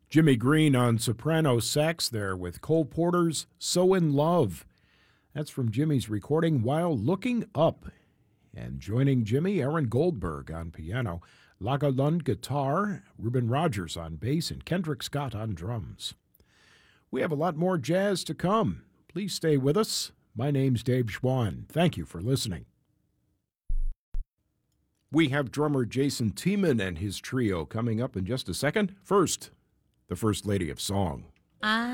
Jimmy Green on soprano sax there with Cole Porter's So in Love. That's from Jimmy's recording While Looking Up. And joining Jimmy, Aaron Goldberg on piano, Laga Lund guitar, Reuben Rogers on bass, and Kendrick Scott on drums. We have a lot more jazz to come. Please stay with us. My name's Dave Schwann. Thank you for listening. We have drummer Jason Tiemann and his trio coming up in just a second. First, the First Lady of Song.